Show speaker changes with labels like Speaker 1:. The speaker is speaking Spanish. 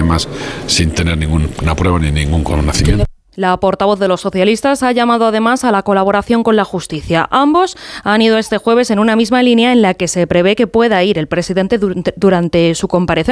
Speaker 1: además sin tener ninguna prueba ni ningún conocimiento.
Speaker 2: La portavoz de los socialistas ha llamado además a la colaboración con la justicia. Ambos han ido este jueves en una misma línea en la que se prevé que pueda ir el presidente durante su comparecencia.